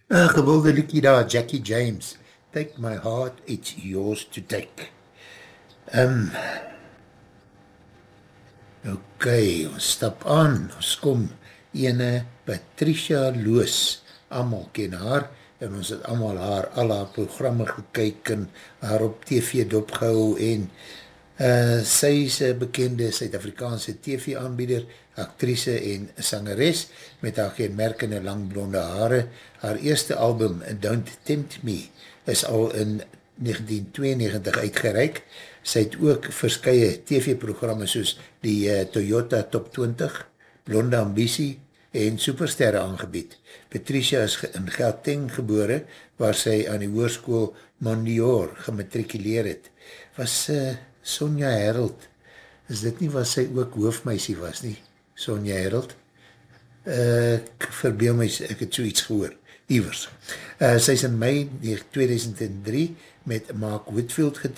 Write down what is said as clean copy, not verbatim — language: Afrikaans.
Gewilde liekie daar, Jackie James. Take my heart, it's yours to take. Um, ok, ons stap aan, ons kom ene Patricia Loos, allemaal ken haar, en ons het allemaal al haar programme gekyk en haar op TV dopgehou en sy is een bekende Suid-Afrikaanse TV-aanbieder, actrice en sangeres met haar kenmerkende langblonde hare. Haar eerste album, Don't Tempt Me, is al in 1992 uitgereik. Sy het ook verskye TV-programme soos die Toyota Top 20, Blonde Ambitie en Supersterre aangebied. Patricia is in Gauteng gebore, waar sy aan die hoërskool Mondior gematrikuleer het. Was Sonja Herold, is dit nie wat sy ook hoofmeisie was nie? Sonja Herold? Ek verbeel my, ek het so iets gehoor, iewers. Sy is in mei 2003 met Mark Whitfield